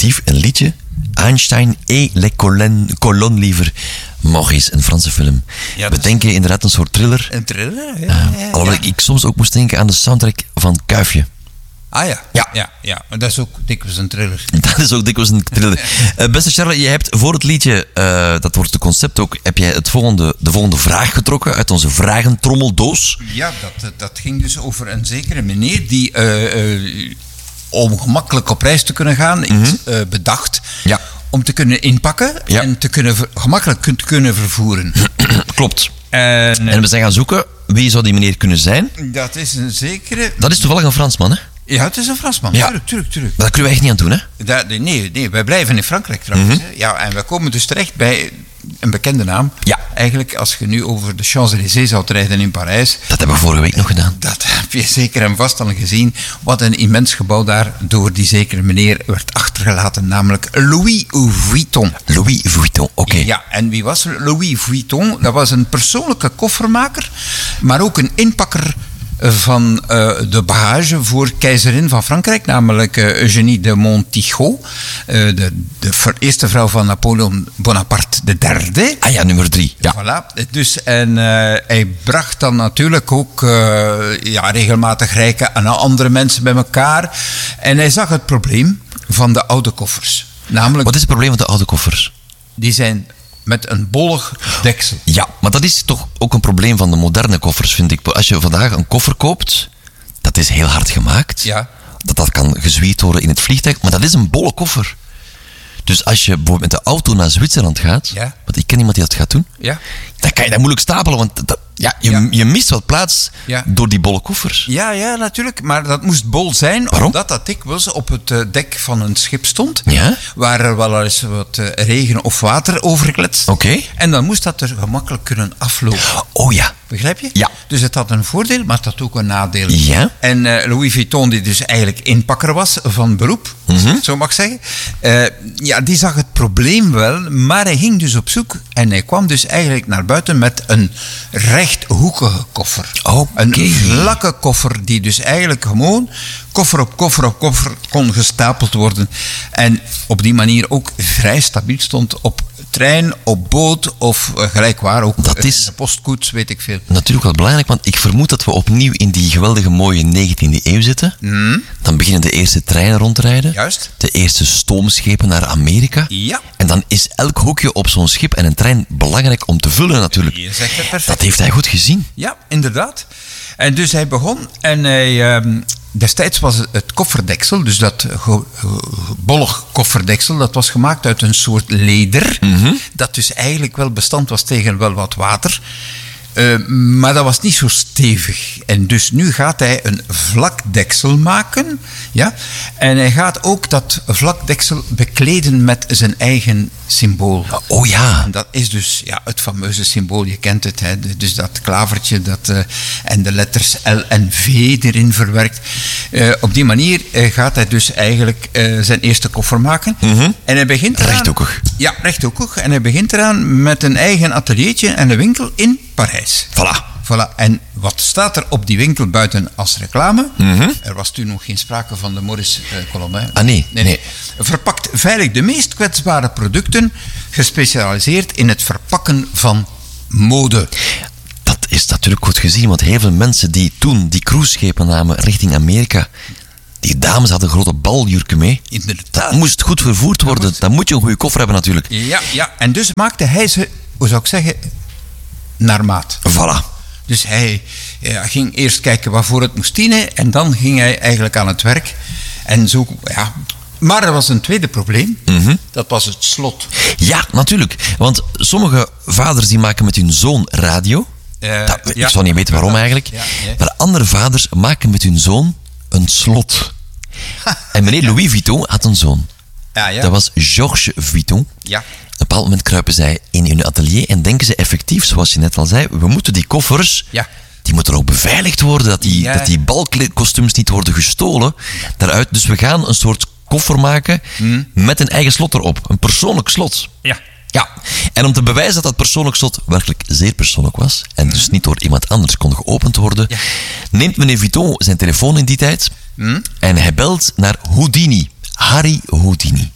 effectief een liedje. Einstein et les colonnes liever. Maurice, een Franse film. Ja, We denken inderdaad een soort thriller. Een thriller, ja. Alhoewel ik soms ook moest denken aan de soundtrack van Kuifje. Ah ja. Ja. Ja. Maar dat is ook dikwijls een thriller. Dat is ook dikwijls een thriller. Beste Charles, je hebt voor het liedje, dat wordt de concept ook, heb jij de volgende vraag getrokken uit onze vragentrommeldoos. Ja, dat ging dus over een zekere meneer die om gemakkelijk op reis te kunnen gaan, iets bedacht. Ja. Om te kunnen inpakken en gemakkelijk te kunnen vervoeren. Klopt. En we zijn gaan zoeken, wie zou die meneer kunnen zijn? dat is een zekere... Dat is toevallig een Fransman, hè? Ja, het is een Fransman. Ja. Tuurlijk. Maar dat kunnen we echt niet aan doen, hè? Nee, wij blijven in Frankrijk trouwens. Hè. Ja, en we komen dus terecht bij een bekende naam. Ja. Eigenlijk, als je nu over de Champs-Élysées zou rijden in Parijs... Dat hebben we vorige week nog gedaan. Dat heb je zeker en vast al gezien. Wat een immens gebouw daar door die zekere meneer werd achtergelaten. Namelijk Louis Vuitton. Louis Vuitton, oké. Ja, en wie was Louis Vuitton? Dat was een persoonlijke koffermaker, maar ook een inpakker van de bagage voor keizerin van Frankrijk, namelijk Eugénie de Montijo, de eerste vrouw van Napoleon Bonaparte III. Ah ja, nummer 3. Ja. Voilà. Dus, en hij bracht dan natuurlijk ook regelmatig rijke en andere mensen bij elkaar. En hij zag het probleem van de oude koffers. Namelijk, Wat is het probleem van de oude koffers? die zijn met een bollig deksel. Ja, maar dat is toch ook een probleem van de moderne koffers, vind ik. Als je vandaag een koffer koopt, dat is heel hard gemaakt. Ja. Dat kan gezwierd worden in het vliegtuig, maar dat is een bolle koffer. Dus als je bijvoorbeeld met de auto naar Zwitserland gaat, Ja. want ik ken iemand die dat gaat doen, Ja. dan kan je dat moeilijk stapelen, want je mist wat plaats door die bolle koffers. Ja, natuurlijk. Maar dat moest bol zijn, Waarom? omdat dat dikwijls op het dek van een schip stond. Ja? Waar er wel eens wat regen of water over kletst. Oké. En dan moest dat er gemakkelijk kunnen aflopen. Oh ja. Begrijp je? Ja. Dus het had een voordeel, maar het had ook een nadeel. Ja. En Louis Vuitton, die dus eigenlijk inpakker was van beroep, als ik het zo mag zeggen, die zag het probleem wel, maar hij ging dus op zoek en hij kwam dus eigenlijk naar buiten met een rechthoekige koffer. Oké. Een vlakke koffer die dus eigenlijk gewoon koffer op koffer op koffer kon gestapeld worden en op die manier ook vrij stabiel stond op trein, op boot of gelijk waar ook. Dat is de postkoets, weet ik veel. natuurlijk wel belangrijk, want ik vermoed dat we opnieuw in die geweldige mooie 19e eeuw zitten. Dan beginnen de eerste treinen rond te rijden. Juist. De eerste stoomschepen naar Amerika. Ja. En dan is elk hoekje op zo'n schip en een trein belangrijk om te vullen natuurlijk. Je zegt het perfect. Dat heeft hij goed gezien. Ja, inderdaad. En dus hij begon en hij... destijds was het kofferdeksel, dus dat bollig kofferdeksel, dat was gemaakt uit een soort leder, dat dus eigenlijk wel bestand was tegen wel wat water. Maar dat was niet zo stevig. En dus nu gaat hij een vlakdeksel maken. Ja? En hij gaat ook dat vlakdeksel bekleden met zijn eigen symbool. Oh ja. En dat is dus het fameuze symbool, je kent het. Hè? Dus dat klavertje en de letters L en V erin verwerkt. Op die manier gaat hij dus eigenlijk zijn eerste koffer maken. En hij begint eraan, Rechthoekig. Ja, rechthoekig. En hij begint eraan met een eigen ateliertje en een winkel in Parijs. Voilà. En wat staat er op die winkel buiten als reclame? Er was toen nog geen sprake van de Maurice Colombin. Ah, nee. Verpakt veilig de meest kwetsbare producten, gespecialiseerd in het verpakken van mode. Dat is natuurlijk goed gezien, want heel veel mensen die toen die cruiseschepen namen richting Amerika, die dames hadden grote baljurken mee. Inderdaad. Dat moest goed vervoerd worden. Dan moet je een goede koffer hebben natuurlijk. Ja. En dus maakte hij ze, hoe zou ik zeggen, naar maat. Voilà. Dus hij ging eerst kijken waarvoor het moest dienen en dan ging hij eigenlijk aan het werk. En zo, Maar er was een tweede probleem. Dat was het slot. Ja, natuurlijk. Want sommige vaders die maken met hun zoon radio. Ik zou niet weten waarom eigenlijk. Ja. Maar andere vaders maken met hun zoon een slot. En meneer Louis Vuitton had een zoon. Ja. Dat was Georges Vuitton. Ja. Op een bepaald moment kruipen zij in hun atelier en denken ze effectief, zoals je net al zei, we moeten die koffers, die moeten ook beveiligd worden, dat die balkostuums niet worden gestolen daaruit. Dus we gaan een soort koffer maken met een eigen slot erop. Een persoonlijk slot. Ja. En om te bewijzen dat dat persoonlijk slot werkelijk zeer persoonlijk was, en dus niet door iemand anders kon geopend worden, neemt meneer Vuitton zijn telefoon in die tijd en hij belt naar Houdini. Harry Houdini.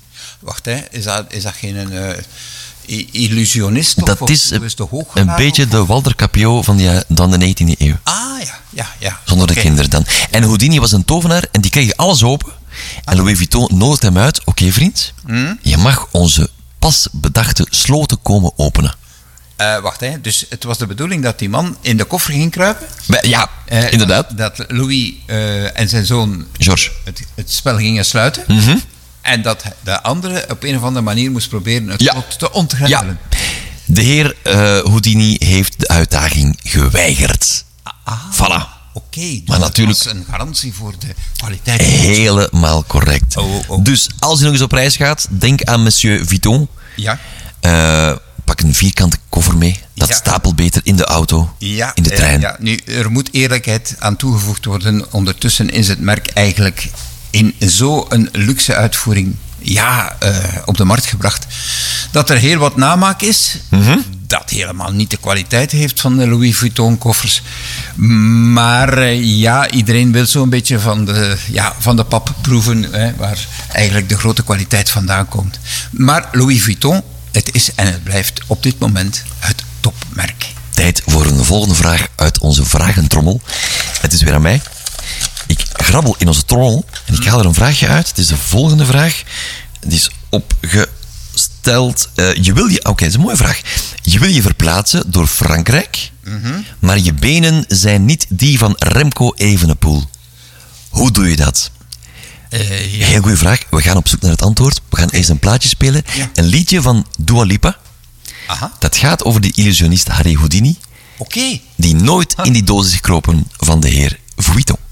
wacht, hè. Is dat geen illusionist? Dat is een beetje de Walter Capio dan de 19e eeuw. Ah, ja. Zonder de kinderen dan. En Houdini was een tovenaar en die kreeg alles open. En Louis Vuitton nodigt hem uit. Oké, vriend, je mag onze pas bedachte sloten komen openen. Wacht, hè. Dus het was de bedoeling dat die man in de koffer ging kruipen? Ja, inderdaad. Dat Louis en zijn zoon George het spel gingen sluiten. En dat de andere op een of andere manier moest proberen het slot te ontgrendelen. Ja. De heer Houdini heeft de uitdaging geweigerd. Voilà. Oké, maar natuurlijk was een garantie voor de kwaliteit. Helemaal correct. Dus als u nog eens op reis gaat, denk aan Monsieur Vuitton. Ja. Pak een vierkante koffer mee. Dat stapelt beter in de auto, in de trein. Nu, er moet eerlijkheid aan toegevoegd worden. Ondertussen is het merk eigenlijk in zo'n luxe uitvoering op de markt gebracht, dat er heel wat namaak is, dat helemaal niet de kwaliteit heeft van de Louis Vuitton koffers. Maar iedereen wil zo'n beetje van de pap proeven, waar eigenlijk de grote kwaliteit vandaan komt. Maar Louis Vuitton, het is en het blijft op dit moment het topmerk. Tijd voor een volgende vraag uit onze vragentrommel. Het is weer aan mij. Ik grabbel in onze trommel en ik haal er een vraagje uit. Het is de volgende vraag. Die is opgesteld. Oké, dat is een mooie vraag. Je wil je verplaatsen door Frankrijk, maar je benen zijn niet die van Remco Evenepoel. Hoe doe je dat? Heel goede vraag. We gaan op zoek naar het antwoord. We gaan eerst een plaatje spelen. Ja. Een liedje van Dua Lipa. Aha. Dat gaat over de illusionist Harry Houdini. Oké. Die nooit in die doos is gekropen van de heer Vuitton.